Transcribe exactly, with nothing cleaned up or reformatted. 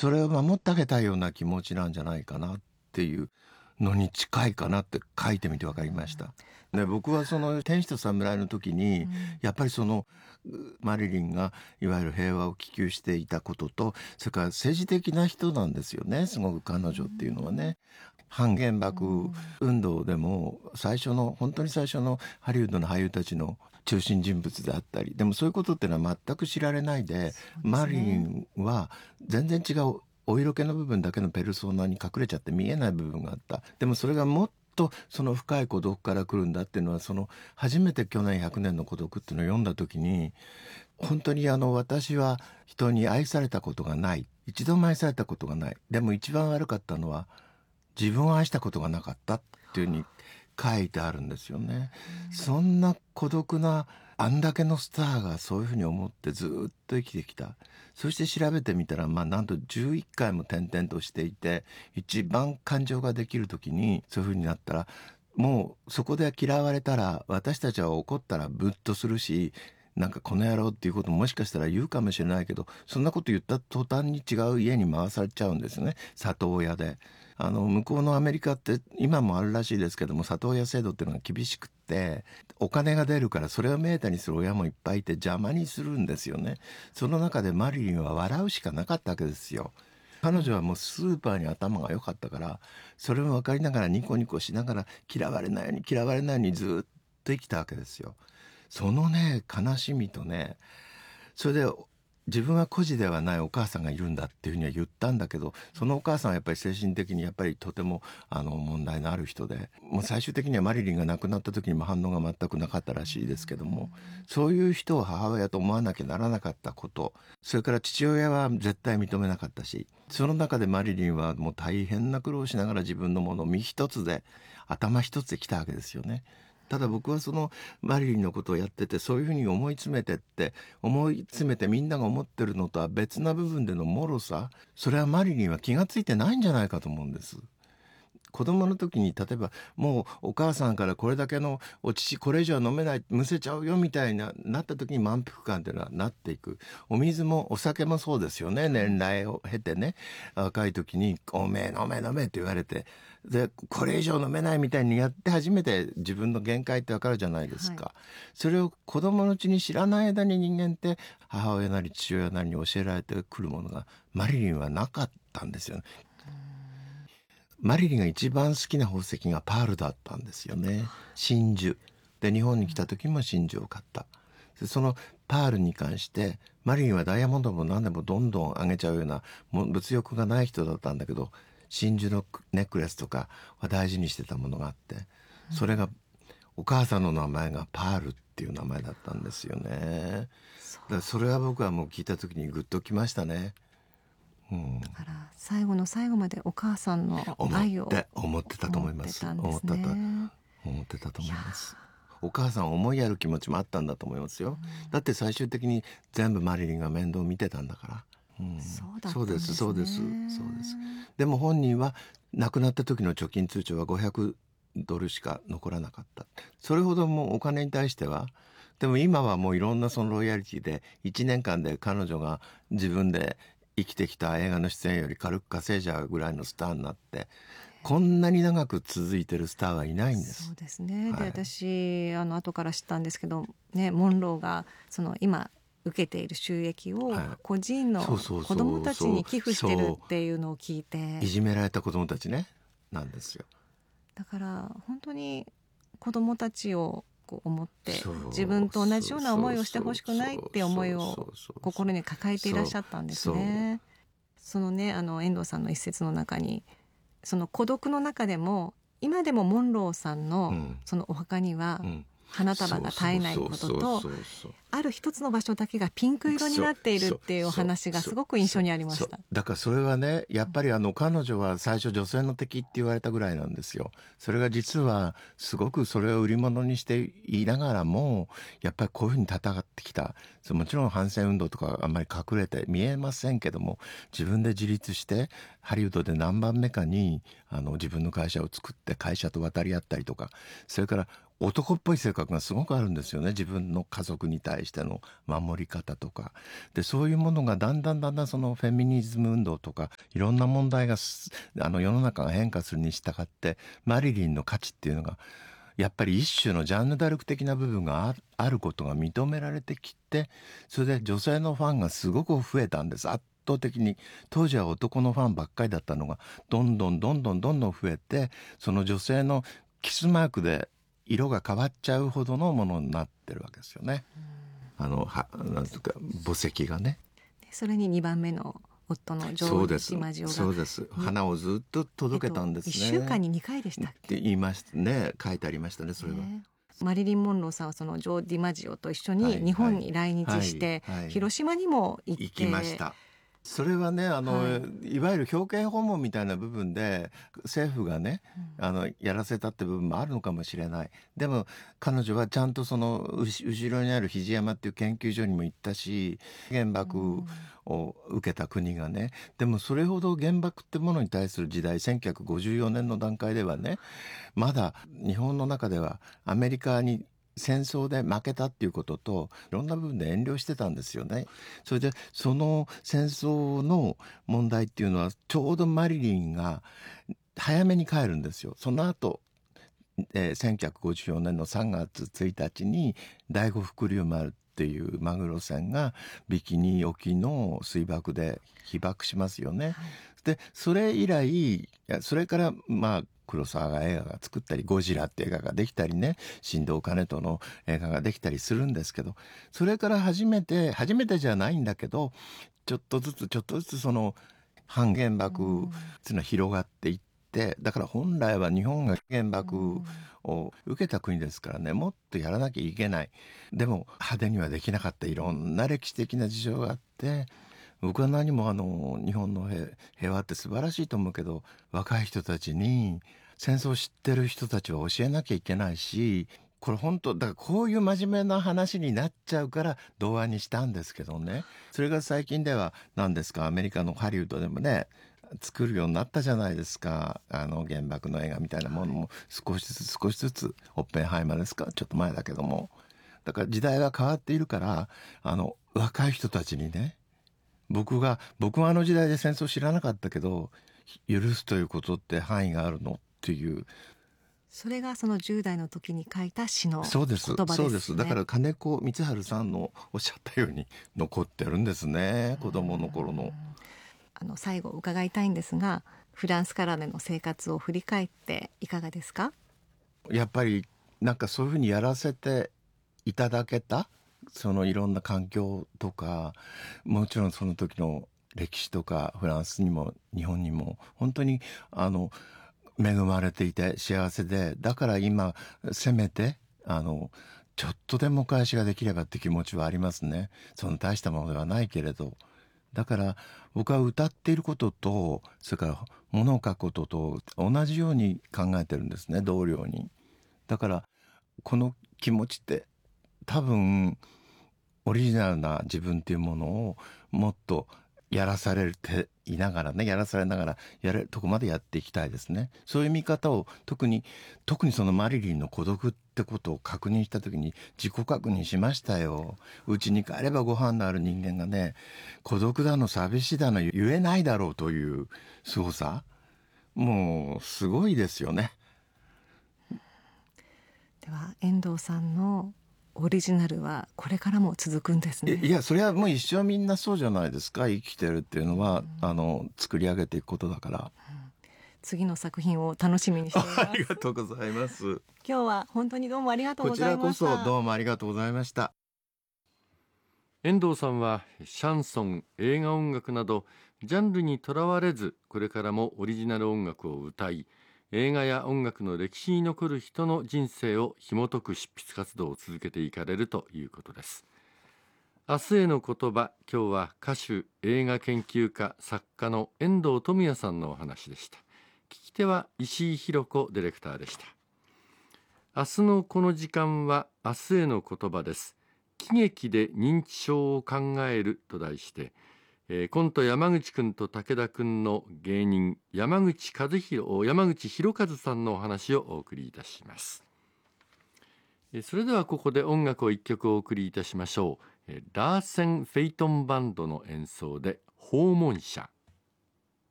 それを守ってあげたいような気持ちなんじゃないかなっていうのに近いかなって書いてみて分かりました、ね、僕はその天使と侍の時に、うん、やっぱりそのマリリンがいわゆる平和を希求していたことと、それから政治的な人なんですよね、すごく彼女っていうのはね。反原爆運動でも最初の本当に最初のハリウッドの俳優たちの中心人物であったり、でもそういうことっていうのは全く知られない で, で、ね、マリリンは全然違うお色気の部分だけのペルソナに隠れちゃって見えない部分があった。でもそれがもっとその深い孤独から来るんだっていうのは、その初めて去年ひゃくねんの孤独っていうのを読んだ時に、本当にあの私は人に愛されたことがない、一度も愛されたことがない、でも一番悪かったのは自分を愛したことがなかったっていうふうに書いてあるんですよね、うん、そんな孤独なあんだけのスターがそういうふうに思ってずっと生きてきた。そして調べてみたら、まあなんとじゅういっかいも転々としていて、一番感情ができる時にそういうふうになったら、もうそこで嫌われたら、私たちは怒ったらブッとするし、なんかこの野郎っていうことももしかしたら言うかもしれないけど、そんなこと言った途端に違う家に回されちゃうんですね、里親で。あの向こうのアメリカって今もあるらしいですけども、里親制度っていうのが厳しくって、お金が出るからそれを目当てにする親もいっぱいいて邪魔にするんですよね。その中でマリリンは笑うしかなかったわけですよ。彼女はもうスーパーに頭が良かったから、それも分かりながらニコニコしながら、嫌われないように嫌われないようにずっと生きたわけですよ。そのね悲しみとね、それで自分は孤児ではないお母さんがいるんだっていうふうには言ったんだけど、そのお母さんはやっぱり精神的にやっぱりとてもあの問題のある人で、もう最終的にはマリリンが亡くなった時にも反応が全くなかったらしいですけども、そういう人を母親と思わなきゃならなかったこと、それから父親は絶対認めなかったし、その中でマリリンはもう大変な苦労しながら自分のものを身一つで頭一つで来たわけですよね。ただ僕はそのマリリンのことをやってて、そういうふうに思い詰めてって思い詰めてみんなが思ってるのとは別な部分での脆さ、それはマリリンは気がついてないんじゃないかと思うんです。子供の時に例えばもうお母さんからこれだけのお乳これ以上は飲めない、むせちゃうよみたいななった時に満腹感っていうのはなっていく。お水もお酒もそうですよね。年来を経てね、若い時におめえ飲め飲めって言われて、でこれ以上飲めないみたいにやって初めて自分の限界ってわかるじゃないですか、はい、それを子供のうちに知らない間に人間って母親なり父親なりに教えられてくるものがマリリンはなかったんですよね。マリリンが一番好きな宝石がパールだったんですよね。真珠で、日本に来た時も真珠を買った。そのパールに関してマリリンはダイヤモンドも何でもどんどん上げちゃうような物欲がない人だったんだけど、真珠のネックレスとかは大事にしてたものがあって、それがお母さんの名前がパールっていう名前だったんですよね。だからそれは僕はもう聞いた時にグッときましたね。うん、だから最後の最後までお母さんの愛を思って思ってたと思います。思ってた思ってたと思います。お母さんを思いやる気持ちもあったんだと思いますよ、うん、だって最終的に全部マリリンが面倒を見てたんだから、うん、 そうだったんですね。 そうですそうですそうです。でも本人は亡くなった時の貯金通帳はごひゃくドルしか残らなかった。それほどもうお金に対しては。でも今はもういろんなそのロイヤリティでいちねんかんで彼女が自分で生きてきた映画の出演より軽く稼いじゃうぐらいのスターになって、こんなに長く続いてるスターはいないんです。 そうですね、 はい、 で私あの後から知ったんですけど、ね、モンローがその今受けている収益を孤児院の子どもたちに寄付してるっていうのを聞いて、 いじめられた子どもたちねなんですよ。 だから本当に子どもたちを思って自分と同じような思いをしてほしくないって思いを心に抱えていらっしゃったんですね。そのね、あの遠藤さんの一節の中に、その孤独の中でも今でもモンローさんのそのお墓には花束が絶えないことと、ある一つの場所だけがピンク色になっているっていうお話がすごく印象にありました。 だからそれはね、やっぱりあの彼女は最初女性の敵って言われたぐらいなんですよ。それが実はすごくそれを売り物にして言いながらも、やっぱりこういうふうに戦ってきた。もちろん反戦運動とかあんまり隠れて見えませんけども、自分で自立してハリウッドで何番目かにあの自分の会社を作って会社と渡り合ったりとか、それから男っぽい性格がすごくあるんですよね。自分の家族に対しての守り方とかで、そういうものがだんだんだんだんそのフェミニズム運動とかいろんな問題があの世の中が変化するに従ってマリリンの価値っていうのがやっぱり一種のジャンヌ・ダルク的な部分があることが認められてきて、それで女性のファンがすごく増えたんです。圧倒的に。当時は男のファンばっかりだったのがどんどんどんどんどんどん増えて、その女性のキスマークで色が変わっちゃうほどのものになってるわけですよね。あのはなんていうか墓石がね。 それににばんめの夫のジョージ・ディマジオがそうですそうです花をずっと届けたんですね、 えっと、いっしゅうかんににかいでしたっけって言いましたね。書いてありましたねそれは、 ね、マリリン・モンローさんはそのジョー・ディマジオと一緒に日本に来日して、はいはいはい、広島にも行って、 行きました。それはねあの、はい、いわゆる表敬訪問みたいな部分で政府がね、うん、あのやらせたって部分もあるのかもしれない。でも彼女はちゃんとその後ろにある肘山っていう研究所にも行ったし、原爆を受けた国がね、でもそれほど原爆ってものに対する時代せんきゅうひゃくごじゅうよねんの段階ではね、まだ日本の中ではアメリカに戦争で負けたっていうことといろんな部分で遠慮してたんですよね。それでその戦争の問題っていうのはちょうどマリリンが早めに帰るんですよ。その後、えー、せんきゅうひゃくごじゅうよねんのさんがつついたちに第五福竜丸っていうマグロ船がビキニ沖の水爆で被爆しますよね、はい、でそれ以来それからまあ黒沢が映画が作ったりゴジラって映画ができたりね、新藤兼人の映画ができたりするんですけど、それから初めて初めてじゃないんだけどちょっとずつちょっとずつその反原爆っていうのは広がっていって、だから本来は日本が原爆を受けた国ですからね、もっとやらなきゃいけない。でも派手にはできなかったいろんな歴史的な事情があって、僕は何もあの日本の平和って素晴らしいと思うけど、若い人たちに戦争を知ってる人たちは教えなきゃいけないし、これ本当だからこういう真面目な話になっちゃうから童話にしたんですけどね。それが最近では何ですか、アメリカのハリウッドでもね作るようになったじゃないですか。あの原爆の映画みたいなものも少しずつ少しずつ、オッペンハイマーですか、ちょっと前だけども、だから時代が変わっているから、あの若い人たちにね、僕が僕はあの時代で戦争知らなかったけど許すということって範囲があるのっていう、 それがそのじゅう代の時に書いた詩の言葉ですね。 そうです。だから金子光晴さんのおっしゃったように残ってるんですね、子供の頃の。 あの最後伺いたいんですが、フランスからでの生活を振り返っていかがですか？ やっぱりなんかそういうふうにやらせていただけた、そのいろんな環境とか、もちろんその時の歴史とかフランスにも日本にも本当にあの恵まれていて幸せで、だから今せめてあのちょっとでもお返しができればって気持ちはありますね。その大したものではないけれど、だから僕は歌っていることとそれから物を書くことと同じように考えてるんですね、同僚に。だからこの気持ちって多分オリジナルな自分っていうものをもっとやらされていながらね、やらされながらやれるとこまでやっていきたいですね。そういう見方を特に特にそのマリリンの孤独ってことを確認した時に自己確認しましたよ。うちに帰ればご飯のある人間がね、孤独だの寂しいだの言えないだろうという凄さ、もうすごいですよね。 では遠藤さんのオリジナルはこれからも続くんですね。 いやそれはもう一生みんなそうじゃないですか。生きてるっていうのは、うん、あの作り上げていくことだから、うん、 次の作品を楽しみにしています。 ありがとうございます。 今日は本当にどうもありがとうございました。 こちらこそどうもありがとうございました。 遠藤さんはシャンソン、映画音楽などジャンルにとらわれず、これからもオリジナル音楽を歌い、映画や音楽の歴史に残る人の人生を紐解く執筆活動を続けていかれるということです。明日への言葉、今日は歌手、映画研究家、作家の遠藤智也さんのお話でした。聞き手は石井弘子ディレクターでした。明日のこの時間は明日への言葉です。喜劇で認知症を考えると題して、えー、コント山口くんと武田くんの芸人山口和弘山口博和さんのお話をお送りいたします。 それではここで音楽を一曲お送りいたしましょう。ラーセン・フェイトンバンドの演奏で訪問者。